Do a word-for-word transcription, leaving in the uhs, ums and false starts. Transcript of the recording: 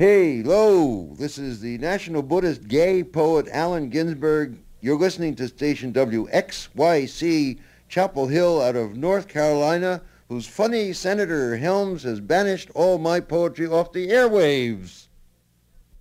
Hey, lo, this is the National Buddhist gay poet Allen Ginsberg. You're listening to station W X Y C, Chapel Hill out of North Carolina, whose funny Senator Helms has banished all my poetry off the airwaves.